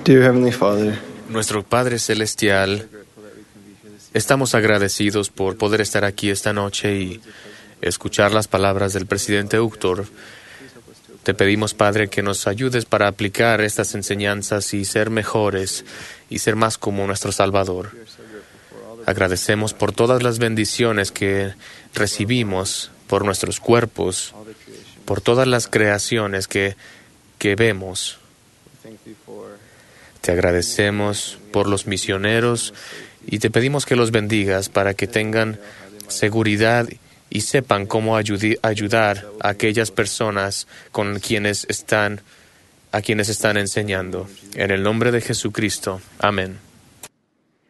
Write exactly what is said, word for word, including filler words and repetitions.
Dear Heavenly Father, Nuestro Padre Celestial, estamos agradecidos por poder estar aquí esta noche y escuchar las palabras del presidente Uctor. Te pedimos, Padre, que nos ayudes para aplicar estas enseñanzas y ser mejores y ser más como nuestro Salvador. Agradecemos por todas las bendiciones que recibimos por nuestros cuerpos, por todas las creaciones que, que vemos. Te agradecemos por los misioneros y te pedimos que los bendigas para que tengan seguridad y sepan cómo ayudi- ayudar a aquellas personas con quienes están, a quienes están enseñando. En el nombre de Jesucristo. Amén.